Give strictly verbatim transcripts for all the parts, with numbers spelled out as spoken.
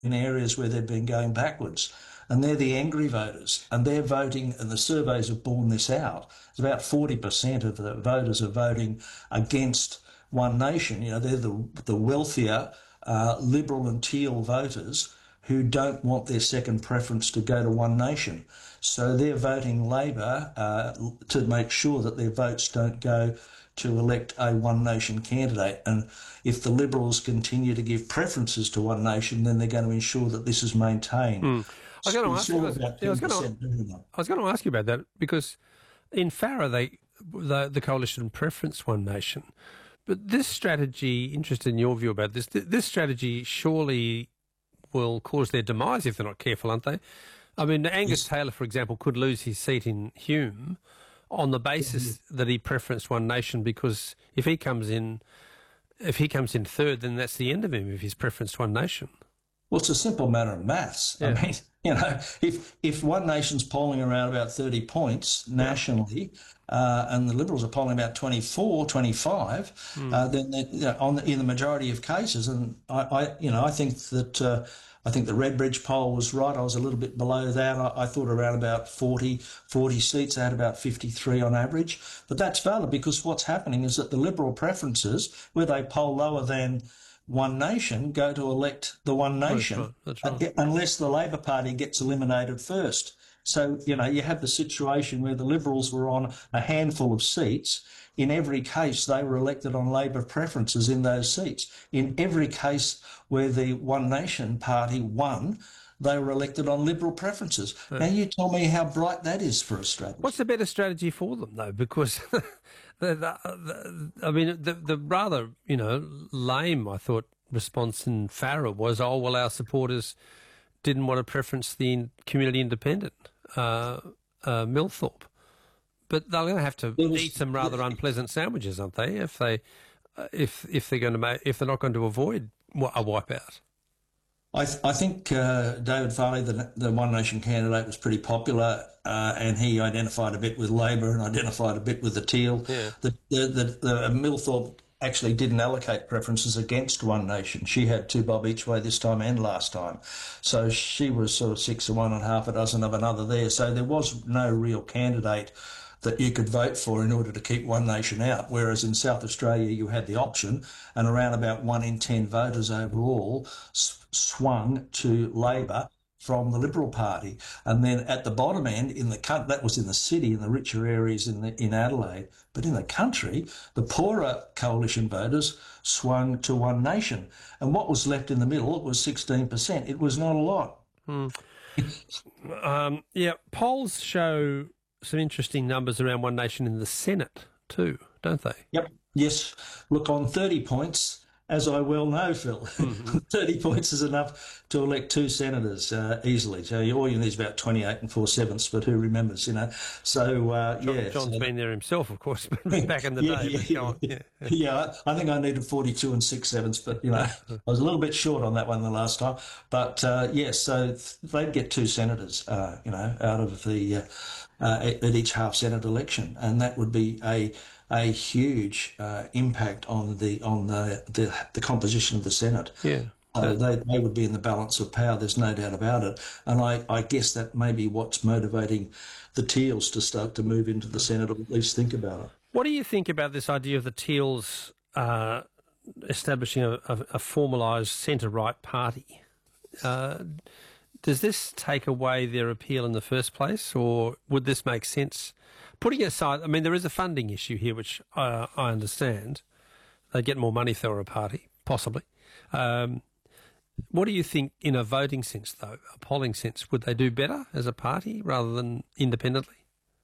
in areas where they've been going backwards. And they're the angry voters, and they're voting, and the surveys have borne this out. It's about forty percent of the voters are voting against One Nation. You know, they're the, the wealthier uh, Liberal and Teal voters who don't want their second preference to go to One Nation. So they're voting Labor uh, to make sure that their votes don't go to elect a One Nation candidate. And if the Liberals continue to give preferences to One Nation, then they're going to ensure that this is maintained. Mm. I was going to ask you. I was going to, I was going to ask you about that because in Farrer, they the, the coalition preference One Nation, but this strategy. Interested in your view about this. This strategy surely will cause their demise if they're not careful, aren't they? I mean, Angus yes. Taylor, for example, could lose his seat in Hume on the basis mm-hmm. that he preferenced One Nation, because if he comes in, if he comes in third, then that's the end of him if he's preferenced One Nation. Well, it's a simple matter of maths. Yeah. I mean, you know, if if One Nation's polling around about thirty points nationally, uh, and the Liberals are polling about twenty-four, twenty-five, mm. uh, then they, you know, on the, in the majority of cases, and I, I you know, I think that uh, I think the Redbridge poll was right. I was a little bit below that. I, I thought around about forty, forty seats. I had about fifty-three on average, but that's valid because what's happening is that the Liberal preferences, where they poll lower than One Nation, go to elect the One Nation, that's right, that's right. unless the Labor Party gets eliminated first. So, you know, you have the situation where the Liberals were on a handful of seats. In every case, they were elected on Labor preferences in those seats. In every case where the One Nation Party won, they were elected on Liberal preferences. Yeah. Now, you tell me how bright that is for a strategy. What's the better strategy for them, though? Because, the, the, the, I mean, the, the rather, you know, lame, I thought, response in Farrer was, oh, well, our supporters didn't want to preference the community independent, uh, uh, Millthorpe. But they're going to have to was, eat some rather unpleasant sandwiches, aren't they? If they, uh, if if they're going to make, if they're not going to avoid a wipeout. I, th- I think uh, David Farley, the, the One Nation candidate, was pretty popular, uh, and he identified a bit with Labor and identified a bit with the Teal. Yeah. The, the, the, the Millthorpe actually didn't allocate preferences against One Nation. She had two bob each way this time and last time. So she was sort of six of one and half a dozen of another there. So there was no real candidate that you could vote for in order to keep One Nation out, whereas in South Australia you had the option, and around about one in ten voters overall s- swung to Labor from the Liberal Party. And then at the bottom end, in the that was in the city, in the richer areas in the, in Adelaide, but in the country, the poorer coalition voters swung to One Nation. And what was left in the middle was sixteen percent. It was not a lot. Hmm. um, yeah, polls show some interesting numbers around One Nation in the Senate too, don't they? Yep. Yes. Look, on thirty points, as I well know, Phil, mm-hmm. thirty points is enough to elect two senators uh, easily. So all you need is about twenty-eight and four sevenths, but who remembers, you know? So, uh, John, yeah. John's so, been there himself, of course, back in the yeah, day. Yeah, but yeah, go on. yeah. Yeah. yeah, I think I needed forty-two and six sevenths, but, you know, I was a little bit short on that one the last time. But, uh, yes, so they'd get two senators, uh, you know, out of the... Uh, Uh, at each half-Senate election, and that would be a a huge uh, impact on the on the, the the composition of the Senate. Yeah, uh, they they would be in the balance of power. There's no doubt about it, and I, I guess that may be what's motivating the Teals to start to move into the Senate, or at least think about it. What do you think about this idea of the Teals uh, establishing a, a, a formalised centre-right party? Uh, Does this take away their appeal in the first place, or would this make sense? Putting aside, I mean, there is a funding issue here, which uh, I understand. They get more money if they were a party, possibly. Um, what do you think in a voting sense, though, a polling sense? Would they do better as a party rather than independently?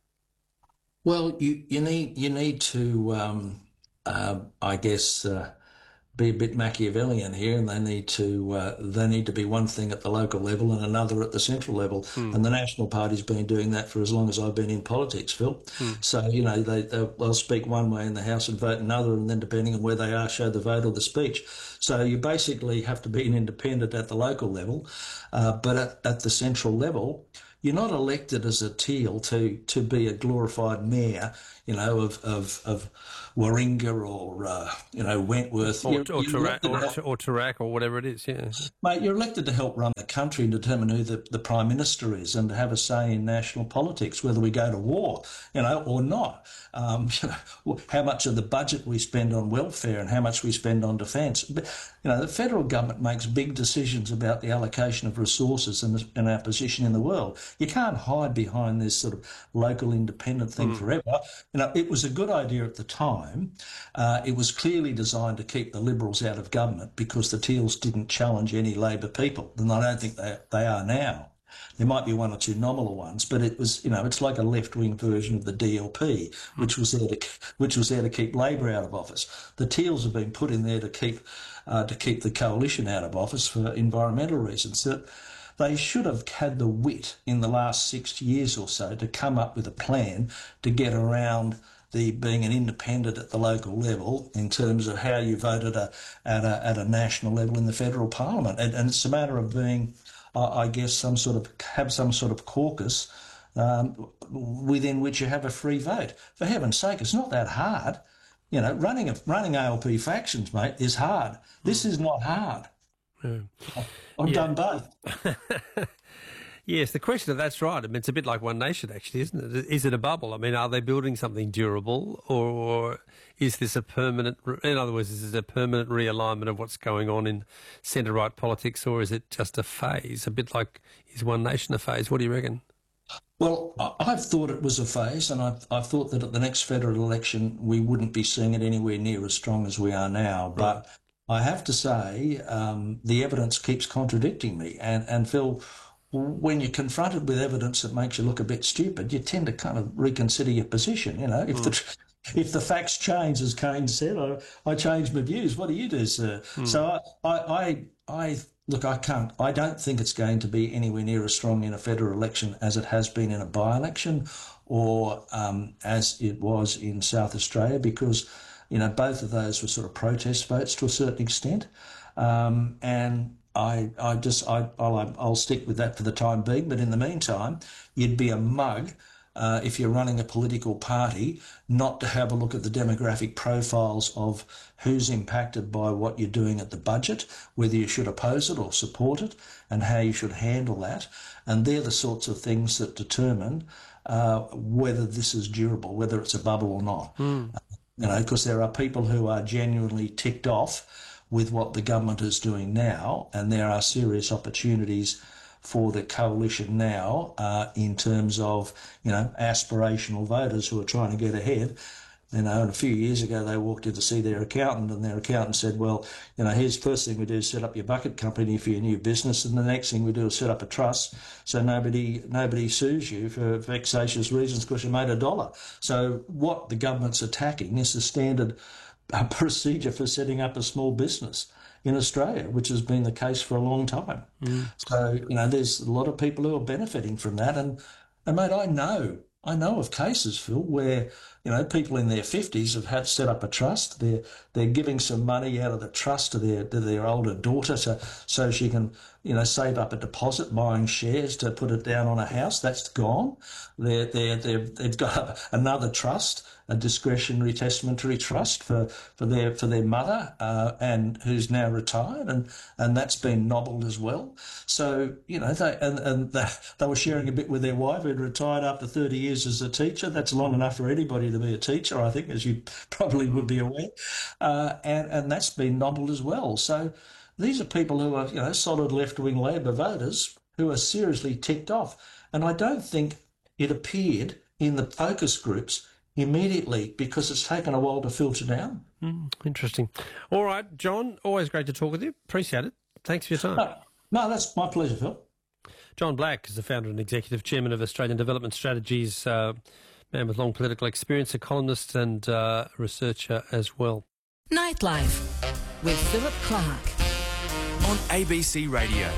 Well, you, you need you need to, um, uh, I guess, uh, be a bit Machiavellian here, and they need to uh, they need to be one thing at the local level and another at the central level. Mm. And the National Party's been doing that for as long as I've been in politics, Phil. Mm. So, you know, they, they'll speak one way in the House and vote another, and then depending on where they are, show the vote or the speech. So you basically have to be an independent at the local level, uh, but at, at the central level, you're not elected as a teal to to be a glorified mayor, you know, of of, of Warringah or uh, you know Wentworth or, you're, or, you're Tarak, or, help, or Tarak or whatever it is. Yeah, mate. You're elected to help run the country and determine who the, the prime minister is, and to have a say in national politics, whether we go to war, you know, or not. Um, you know, how much of the budget we spend on welfare and how much we spend on defence. But, you know, the federal government makes big decisions about the allocation of resources and, and our position in the world. You can't hide behind this sort of local independent thing mm. forever. You know, it was a good idea at the time. Uh, it was clearly designed to keep the Liberals out of government because the Teals didn't challenge any Labor people, and I don't think they they are now. There might be one or two nominal ones, but it was, you know, it's like a left-wing version of the D L P, which was there to which was there to keep Labor out of office. The Teals have been put in there to keep uh, to keep the coalition out of office for environmental reasons. That they should have had the wit in the last six years or so to come up with a plan to get around the being an independent at the local level in terms of how you voted a, at a at a national level in the federal parliament, and, and it's a matter of being, I guess, some sort of have some sort of caucus um, within which you have a free vote. For heaven's sake, it's not that hard. You know, running a, running A L P factions, mate, is hard. This is not hard. Mm. I've yeah. done both. Yes, the question of that's right. I mean, it's a bit like One Nation, actually, isn't it? Is it a bubble? I mean, are they building something durable, or is this a permanent? In other words, is it a permanent realignment of what's going on in centre-right politics, or is it just a phase? A bit like, is One Nation a phase? What do you reckon? Well, I've thought it was a phase, and I've, I've thought that at the next federal election we wouldn't be seeing it anywhere near as strong as we are now. But right. I have to say, um, the evidence keeps contradicting me, and and Phil, when you're confronted with evidence that makes you look a bit stupid, you tend to kind of reconsider your position. You know, if mm. the if the facts change, as Keynes said, I, I change my views. What do you do, sir? Mm. So I, I, I, I look, I can't. I don't think it's going to be anywhere near as strong in a federal election as it has been in a by-election, or um, as it was in South Australia, because you know both of those were sort of protest votes to a certain extent, um, and. I, I just, I, I'll, I'll stick with that for the time being. But in the meantime, you'd be a mug uh, if you're running a political party not to have a look at the demographic profiles of who's impacted by what you're doing at the budget, whether you should oppose it or support it, and how you should handle that. And they're the sorts of things that determine uh, whether this is durable, whether it's a bubble or not. Mm. Uh, you know, because there are people who are genuinely ticked off with what the government is doing now, and there are serious opportunities for the coalition now uh, in terms of, you know, aspirational voters who are trying to get ahead. You know, and a few years ago they walked in to see their accountant, and their accountant said, well, you know, here's the first thing we do is set up your bucket company for your new business, and the next thing we do is set up a trust so nobody nobody sues you for vexatious reasons because you made a dollar. So what the government's attacking is the standard a procedure for setting up a small business in Australia, which has been the case for a long time. Mm. So, you know, there's a lot of people who are benefiting from that. And, and mate, I know, I know of cases, Phil, where, you know, people in their fifties have had to set up a trust. They're, they're giving some money out of the trust to their, to their older daughter to, so she can, you know, save up a deposit, buying shares to put it down on a house. That's gone. They're, they're, they're, they've got another trust, a discretionary testamentary trust for, for their for their mother, uh, and who's now retired, and, and that's been nobbled as well. So, you know, they and, and they, they were sharing a bit with their wife who'd retired after thirty years as a teacher. That's long enough for anybody to be a teacher, I think, as you probably would be aware. Uh, and, and that's been nobbled as well. So these are people who are, you know, solid left-wing Labor voters who are seriously ticked off. And I don't think it appeared in the focus groups immediately because it's taken a while to filter down. Mm, interesting. All right, John, always great to talk with you. Appreciate it. Thanks for your time. No, no that's my pleasure, Phil. John Black is the founder and executive chairman of Australian Development Strategies, uh, man with long political experience, a columnist and uh, researcher as well. Nightlife with Philip Clark on A B C Radio.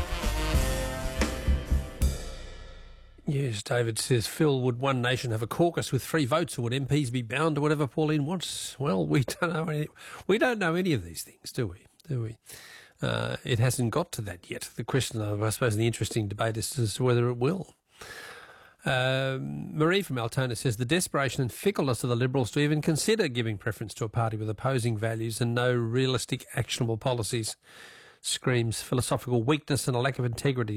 Yes, David says, Phil, would One Nation have a caucus with three votes, or would M Ps be bound to whatever Pauline wants? Well, we don't know any, we don't know any of these things, do we? Do we? Uh, it hasn't got to that yet. The question, I suppose, the interesting debate is as to whether it will. Um, Marie from Altona says the desperation and fickleness of the Liberals to even consider giving preference to a party with opposing values and no realistic actionable policies screams philosophical weakness and a lack of integrity.